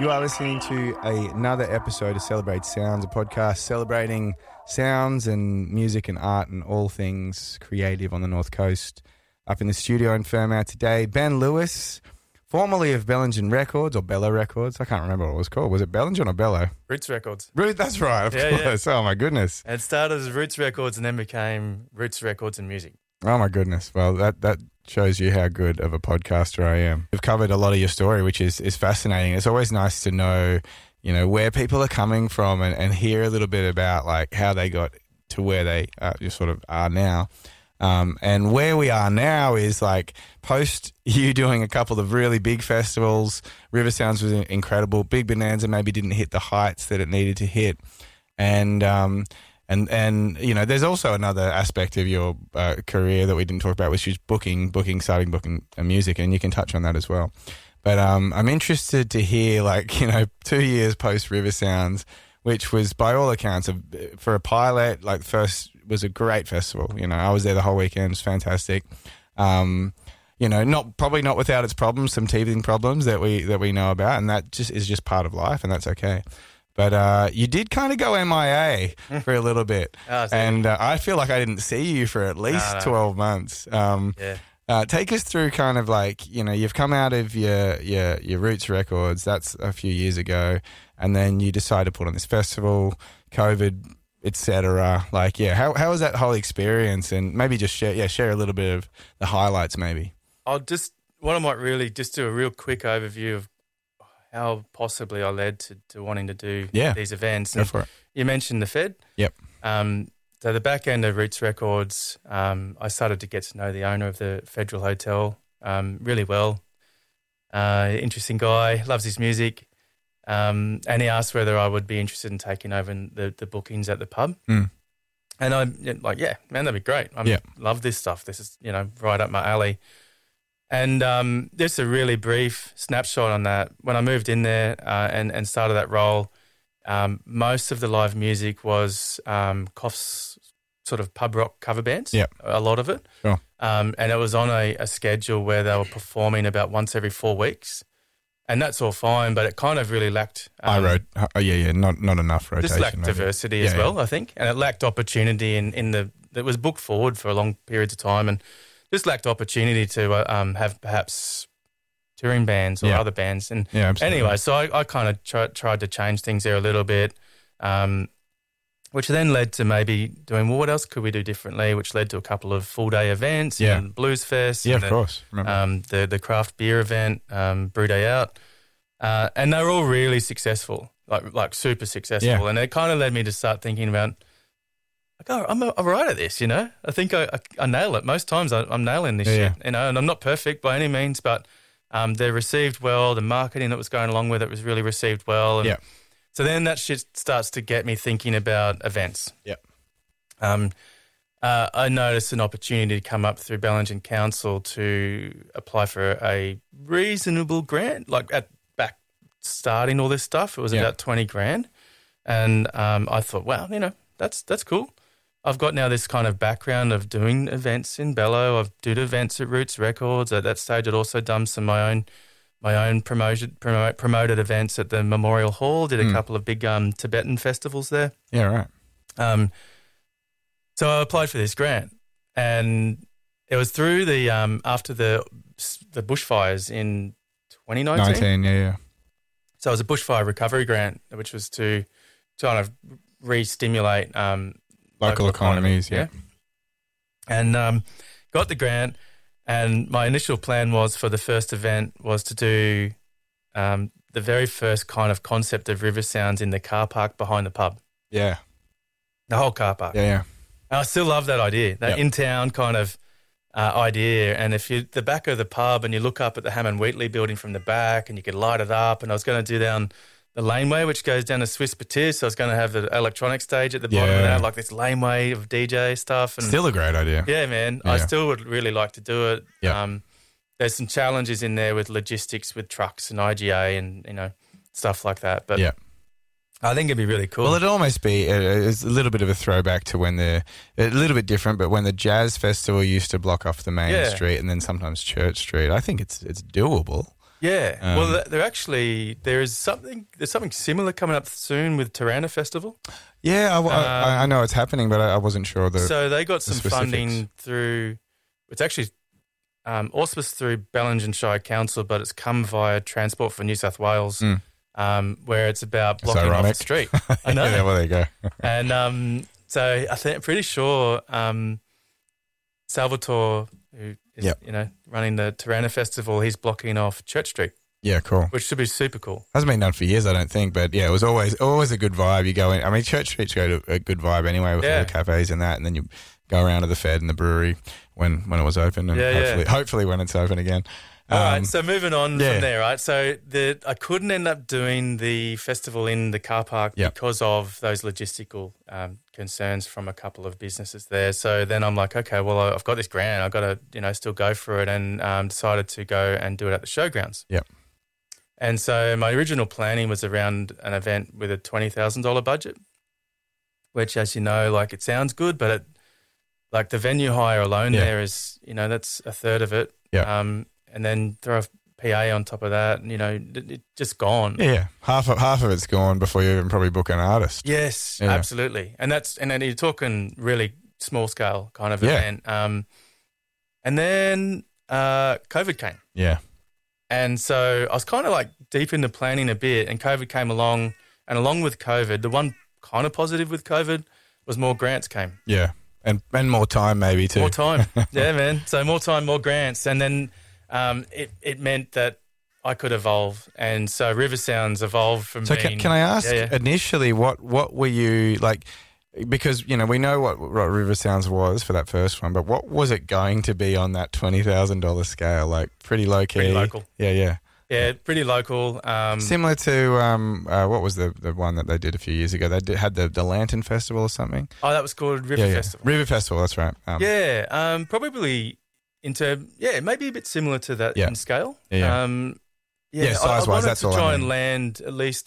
You are listening to another episode of Celebrate Sounds, a podcast celebrating sounds and music and art and all things creative on the North Coast. Up in the studio in Fairmount today, Ben Lewis, formerly of Bellingen Records or Bello Records. I can't remember what it was called. Was it Bellingen or Bello? Roots Records. That's right, of course. Yeah. Oh, my goodness. And it started as Roots Records and then became Roots Records and Music. Oh, my goodness. Well, that shows you how good of a podcaster I am. We've covered a lot of your story, which is fascinating. It's always nice to know, where people are coming from and hear a little bit about like how they got to where they just sort of are now. And where we are now is like post you doing a couple of really big festivals. River Sounds was incredible. Big Bonanza maybe didn't hit the heights that it needed to hit. And there's also another aspect of your career that we didn't talk about, which is starting booking music, and you can touch on that as well. But I'm interested to hear, 2 years post River Sounds, which was by all accounts for a pilot, first was a great festival. I was there the whole weekend. It was fantastic. Probably not without its problems, some teething problems that we know about, and that is just part of life, and that's okay. But you did kind of go MIA for a little bit. And I feel like I didn't see you for at least 12 months. Take us through kind of you've come out of your Roots Records, that's a few years ago, and then you decide to put on this festival, COVID, etc. How was that whole experience? And maybe just share a little bit of the highlights maybe. I might really just do a real quick overview of how possibly I led to wanting to do these events. Go for it. You mentioned the Fed. Yep. So the back end of Roots Records, I started to get to know the owner of the Federal Hotel really well. Interesting guy, loves his music. And he asked whether I would be interested in taking over the bookings at the pub. Mm. And I'm man, that'd be great. I love this stuff. This is, right up my alley. And just a really brief snapshot on that. When I moved in there and started that role, most of the live music was Koff's sort of pub rock cover bands, a lot of it. Sure. And it was on a schedule where they were performing about once every 4 weeks. And that's all fine, but it kind of really lacked... not enough rotation. Just lacked diversity as well, I think. And it lacked opportunity it was booked forward for a long periods of time and just lacked opportunity to have perhaps touring bands or other bands. And anyway, so I kind of tried to change things there a little bit, which then led to maybe doing, what else could we do differently, which led to a couple of full-day events, and Blues Fest. Yeah, of course. Remember. The craft beer event, Brew Day Out. And they were all really successful, like super successful. Yeah. And it kind of led me to start thinking about, I'm all right at this, I think I nail it. Most times I'm nailing this shit, and I'm not perfect by any means, but they're received well. The marketing that was going along with it was really received well. And so then that shit starts to get me thinking about events. Yep. I noticed an opportunity to come up through Bellingen Council to apply for a reasonable grant, back starting all this stuff. It was about 20 grand. And I thought, wow, that's cool. I've got now this kind of background of doing events in Bello. I've did events at Roots Records. At that stage, I'd also done some my own promoted events at the Memorial Hall. Did a couple of big Tibetan festivals there. Yeah, right. So I applied for this grant, and it was through the after the bushfires in 2019. Yeah. So it was a bushfire recovery grant, which was to kind of re-stimulate local economies. Yeah. And got the grant, and my initial plan was for the first event was to do the very first kind of concept of River Sounds in the car park behind the pub. Yeah. The whole car park. Yeah. And I still love that idea, that in-town kind of idea. And if you the back of the pub and you look up at the Hammond Wheatley building from the back and you could light it up, and I was going to do down the laneway, which goes down to Swiss Baptiste. So I was going to have the electronic stage at the bottom of that, like this laneway of DJ stuff. And still a great idea. Yeah, man. Yeah. I still would really like to do it. Yeah. There's some challenges in there with logistics with trucks and IGA and, stuff like that. But I think it'd be really cool. Well, it'd almost be it's a little bit of a throwback to when a little bit different, but when the Jazz Festival used to block off the main street and then sometimes Church Street. I think it's doable. Yeah. Well, there's something similar coming up soon with Tirana Festival. Yeah, I know it's happening, but I wasn't sure. So they got some specifics. funding through, it's actually auspiced through Bellingen Shire Council, but it's come via Transport for New South Wales, where it's about blocking off the street. I know. Yeah, well, there you go. And so I'm pretty sure Salvatore, who is running the Tirana Festival, he's blocking off Church Street. Yeah, cool. Which should be super cool. Hasn't been done for years, I don't think, but yeah, it was always a good vibe. You go in. I mean, Church Street's got a good vibe anyway with all the cafes and that, and then you go around to the Fed and the brewery when it was open, and hopefully when it's open again. All right, so moving on from there, right? So I couldn't end up doing the festival in the car park because of those logistical concerns from a couple of businesses there. So then I'm like, okay, well, I've got this grant. I've got to, still go for it, and decided to go and do it at the showgrounds. Yep. And so my original planning was around an event with a $20,000 budget, which, as you know, like it sounds good, but like the venue hire alone there is, that's a third of it. Yeah. And then throw a PA on top of that, it's just gone. Yeah, half of it's gone before you even probably book an artist. Yes, absolutely. And then you're talking really small scale kind of event. And then COVID came. Yeah. And so I was kind of like deep into planning a bit, and COVID came along. And along with COVID, the one kind of positive with COVID was more grants came. Yeah, and more time maybe too. More time, yeah, man. So more time, more grants, and then it meant that I could evolve, and so River Sounds evolved from. So can I ask initially what were you like? Because we know what River Sounds was for that first one, but what was it going to be on that $20,000 scale? Like pretty low key, pretty local. Yeah, pretty local. Similar to what was the one that they did a few years ago? They had the Lantern Festival or something. Oh, that was called River Festival. River Festival, that's right. Probably maybe a bit similar to that in scale. Size-wise, that's all I to try mean. and land at least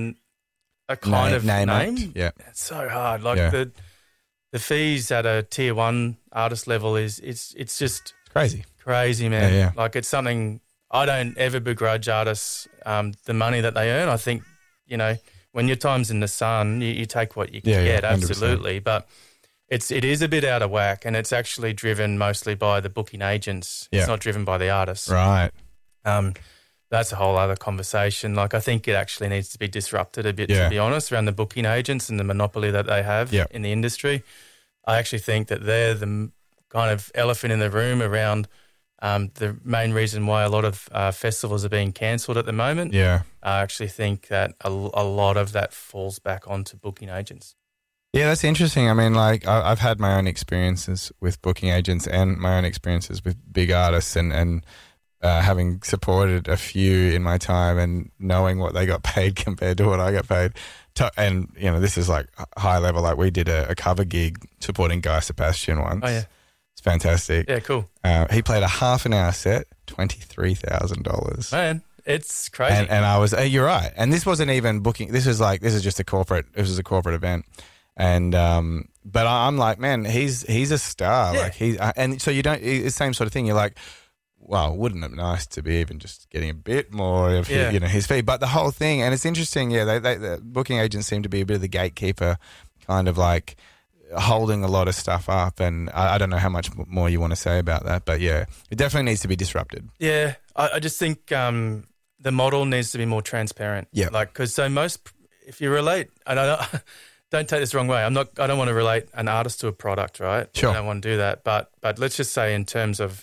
a kind of name. Yeah, it's so hard. Like the fees at a tier one artist level it's just crazy, man. Yeah. Like it's something I don't ever begrudge artists the money that they earn. I think when your time's in the sun, you take what you can get, absolutely. But it is a bit out of whack, and it's actually driven mostly by the booking agents. It's not driven by the artists, right? That's a whole other conversation. Like, I think it actually needs to be disrupted a bit, to be honest, around the booking agents and the monopoly that they have in the industry. I actually think that they're the kind of elephant in the room around the main reason why a lot of festivals are being cancelled at the moment. Yeah. I actually think that a lot of that falls back onto booking agents. Yeah, that's interesting. I mean, like, I've had my own experiences with booking agents and my own experiences with big artists, and having supported a few in my time and knowing what they got paid compared to what I got paid. And, this is like high level. Like, we did a cover gig supporting Guy Sebastian once. Oh, yeah. It's fantastic. Yeah, cool. He played a half an hour set, $23,000. Man, it's crazy. And I was, you're right. And this wasn't even booking. This was just a corporate event. And, but I'm like, man, he's a star. Yeah. Like and so it's the same sort of thing. You're like, well, wouldn't it be nice to be even just getting a bit more of his fee? But the whole thing, and it's interesting, the booking agents seem to be a bit of the gatekeeper, kind of like holding a lot of stuff up. And I don't know how much more you want to say about that, but it definitely needs to be disrupted. Yeah, I just think the model needs to be more transparent. Yeah, like because if you relate, and don't take this the wrong way. I don't want to relate an artist to a product, right? Sure. I don't want to do that. But let's just say in terms of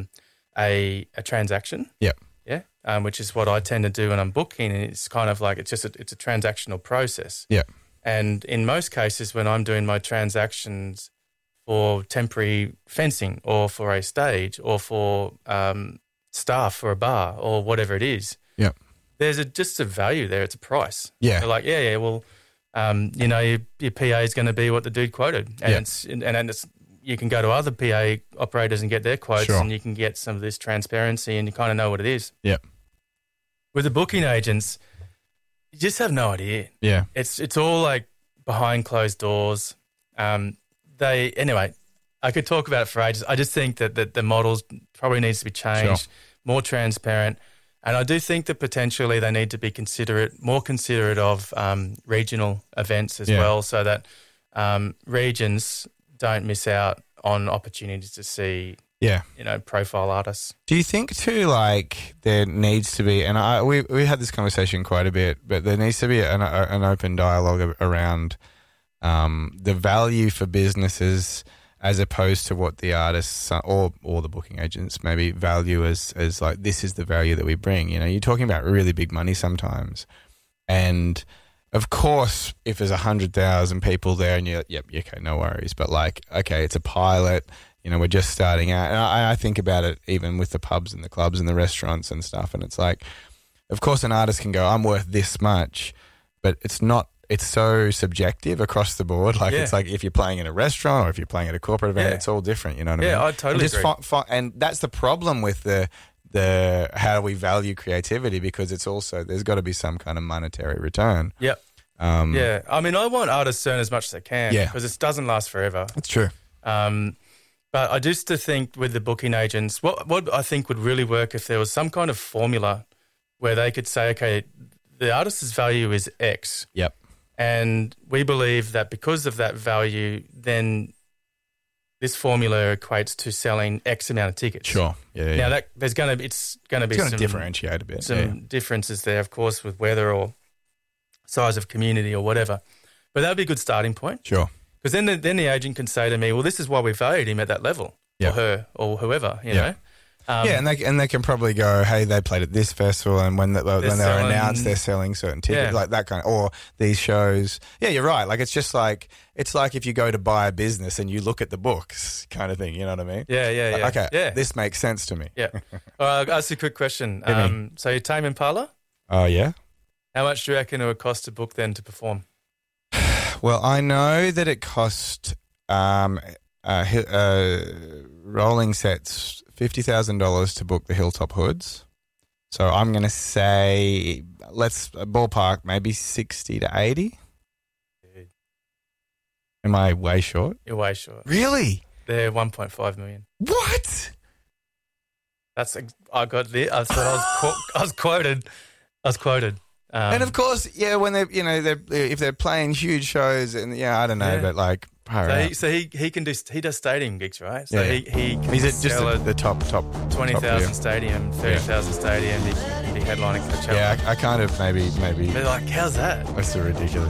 a transaction. Yep. Yeah. Which is what I tend to do when I'm booking. And it's kind of like it's a transactional process. Yeah. And in most cases, when I'm doing my transactions for temporary fencing or for a stage or for staff for a bar or whatever it is, there's just a value there. It's a price. Yeah. They're like, well, your PA is going to be what the dude quoted, and it's you can go to other PA operators and get their quotes, and you can get some of this transparency, and you kind of know what it is. Yeah. With the booking agents, you just have no idea. Yeah. It's all like behind closed doors. Anyway, I could talk about it for ages. I just think that the models probably needs to be changed, more transparent. And I do think that potentially they need to be more considerate of regional events as well, so that regions don't miss out on opportunities to see, profile artists. Do you think too, like there needs to be, and we had this conversation quite a bit, but there needs to be an open dialogue around the value for businesses as opposed to what the artists or the booking agents maybe value as like, this is the value that we bring. You know, you're talking about really big money sometimes. And of course, if there's 100,000 people there and you're, okay, no worries. But like, okay, it's a pilot, you know, we're just starting out. And I think about it even with the pubs and the clubs and the restaurants and stuff. And it's like, of course, an artist can go, I'm worth this much, but it's not. It's so subjective across the board. Like it's like if you're playing in a restaurant or if you're playing at a corporate event, it's all different. You know what I mean? Yeah, I totally agree. And that's the problem with the how we value creativity, because it's also, there's got to be some kind of monetary return. Yep. I mean, I want artists to earn as much as they can because it doesn't last forever. It's true. But I just think with the booking agents, what I think would really work if there was some kind of formula where they could say, okay, the artist's value is X. Yep. And we believe that because of that value, then this formula equates to selling X amount of tickets. Sure. Yeah. Now it's going to be some differentiate a bit. Some differences there, of course, with weather or size of community or whatever. But that would be a good starting point. Sure. Because then the agent can say to me, well, this is why we valued him at that level, or her, or whoever, you know. And they can probably go, hey, they played at this festival, and when they were announced, they're selling certain tickets, like that kind of, or these shows. Yeah, you're right. Like it's like if you go to buy a business and you look at the books, kind of thing. You know what I mean? Yeah. Like, okay, yeah. This makes sense to me. Yeah. I'll ask you a quick question. So you Tame Impala? Oh yeah. How much do you reckon it would cost to book then to perform? Well, I know that it cost rolling sets $50,000 to book the Hilltop Hoods. So I'm going to say, let's ballpark, maybe 60 to 80. Dude. Am I way short? You're way short. Really? They're 1.5 million. What? That's what I was quoted. And of course, when they're, if they're playing huge shows, and I don't know, but like, so he does stadium gigs, right? So he can just the top 20,000 stadium, 30,000 stadium. He headlining Coachella. Yeah, I kind of maybe. They're like, how's that? That's so ridiculous.